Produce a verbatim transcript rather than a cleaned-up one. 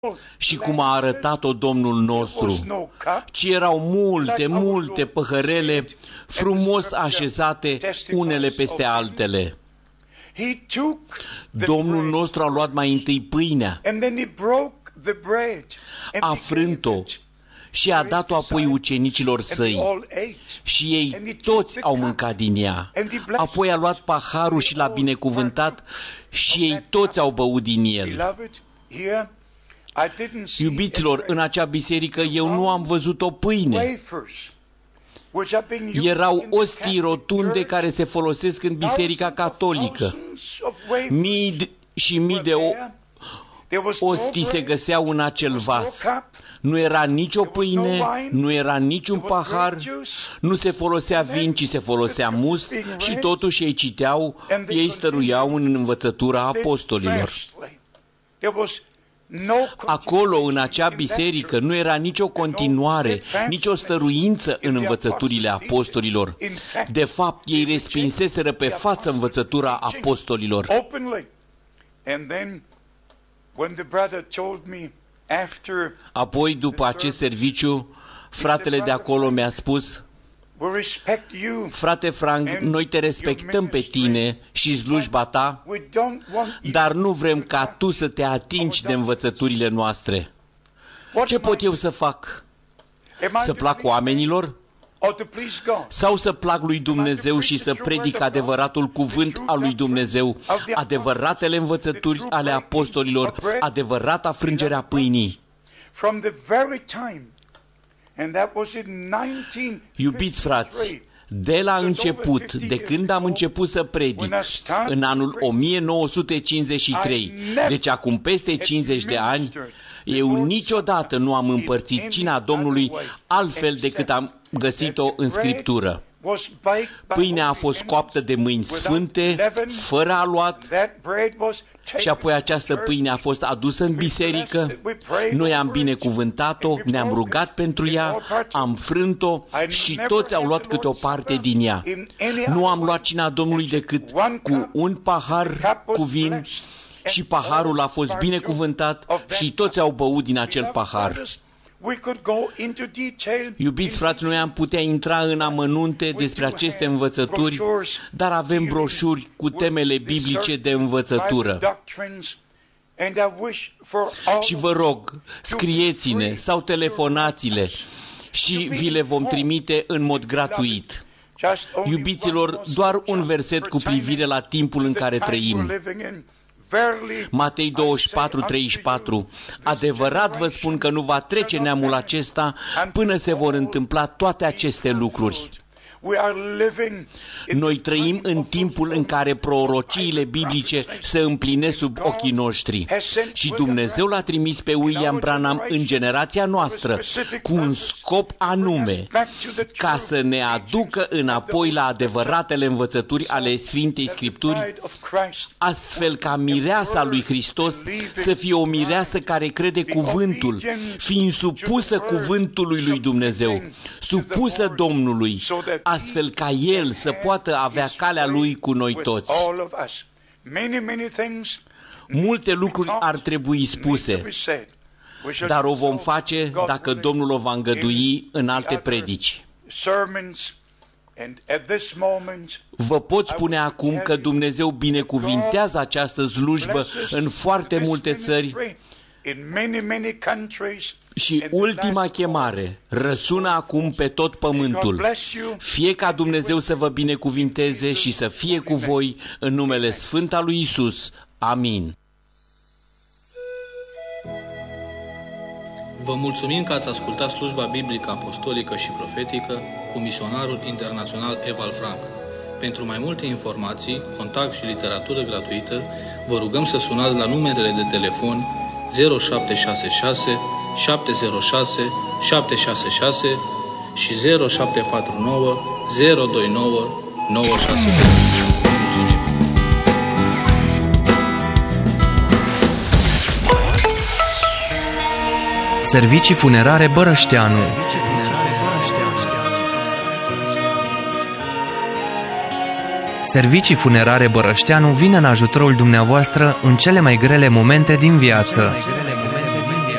și cum a arătat-o Domnul nostru, ci erau multe, multe păhărele frumos așezate unele peste altele. Domnul nostru a luat mai întâi pâinea, a frânt-o și a dat-o apoi ucenicilor săi și ei toți au mâncat din ea. Apoi a luat paharul și l-a binecuvântat și ei toți au băut din el. Iubiților, în acea biserică eu nu am văzut o pâine. Erau ostii rotunde care se folosesc în biserica catolică. Mii și mii de ostii se găseau în acel vas. Nu era nicio pâine, nu era niciun pahar, nu se folosea vin, ci se folosea must și totuși ei citeau, ei stăruiau în învățătura apostolilor. Acolo, în acea biserică, nu era nicio continuare, nicio stăruință în învățăturile apostolilor. De fapt, ei respinseseră pe față învățătura apostolilor. Apoi, după acest serviciu, fratele de acolo mi-a spus: frate Frank, noi te respectăm pe tine și slujba ta, dar nu vrem ca tu să te atingi de învățăturile noastre. Ce pot eu să fac? Să plac oamenilor? Sau să plac lui Dumnezeu și să predic adevăratul cuvânt al lui Dumnezeu, adevăratele învățături ale apostolilor, adevărata frângerea pâinii? Iubiți frați, de la început, de când am început să predic, în anul o mie nouă sute cincizeci și trei, deci acum peste cincizeci de ani, eu niciodată nu am împărțit cina Domnului altfel decât am găsit-o în Scriptură. Pâinea a fost coaptă de mâini sfânte, fără aluat, și apoi această pâine a fost adusă în biserică, noi am binecuvântat-o, ne-am rugat pentru ea, am frânt-o și toți au luat câte o parte din ea. Nu am luat cina Domnului decât cu un pahar cu vin și paharul a fost binecuvântat și toți au băut din acel pahar. Iubiți frați, noi am putea intra în amănunte despre aceste învățături, dar avem broșuri cu temele biblice de învățătură. Și vă rog, scrieți-ne sau telefonați-le și vi le vom trimite în mod gratuit. Iubiților, doar un verset cu privire la timpul în care trăim. Matei douăzeci și patru, treizeci și patru. Adevărat vă spun că nu va trece neamul acesta până se vor întâmpla toate aceste lucruri. Noi trăim în timpul în care prorociile biblice se împlinesc sub ochii noștri. Și Dumnezeu l-a trimis pe William Branham în generația noastră cu un scop anume, ca să ne aducă înapoi la adevăratele învățături ale Sfintei Scripturi, astfel ca mireasa lui Hristos să fie o mireasă care crede cuvântul, fiind supusă cuvântului lui Dumnezeu, supusă Domnului, astfel ca El să poată avea calea Lui cu noi toți. Multe lucruri ar trebui spuse, dar o vom face dacă Domnul o va îngădui în alte predici. Vă pot spune acum că Dumnezeu binecuvintează această slujbă în foarte multe țări și ultima chemare răsună acum pe tot pământul. Fie ca Dumnezeu să vă binecuvinteze și să fie cu voi în numele Sfânt al lui Iisus. Amin. Vă mulțumim că ați ascultat slujba biblică, apostolică și profetică cu misionarul internațional Eval Frank. Pentru mai multe informații, contact și literatură gratuită, vă rugăm să sunați la numerele de telefon zero șapte șase șase șapte zero șase șapte șase șase și zero șapte patru nouă zero doi nouă nouă șase zero. Servicii funerare Bărășteanu. Servicii funerare Bărășteanu vine în ajutorul dumneavoastră în cele mai grele momente din viață.